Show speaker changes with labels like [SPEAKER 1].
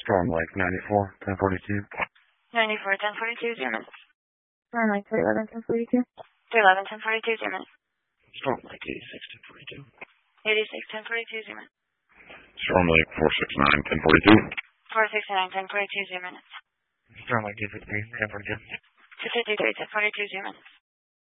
[SPEAKER 1] Storm Lake 94, 1042.
[SPEAKER 2] 94, 1042, 0 minutes.
[SPEAKER 3] Storm Lake 311, 1042.
[SPEAKER 2] 311, 1042, 0 minutes.
[SPEAKER 1] Storm Lake 86, 1042.
[SPEAKER 2] 86, 1042, 0 minutes.
[SPEAKER 1] Storm Lake 469, 1042.
[SPEAKER 2] 469, 1042, 0 minutes.
[SPEAKER 1] Storm Lake 253, 1042.
[SPEAKER 2] 253, 1042, 0 minutes.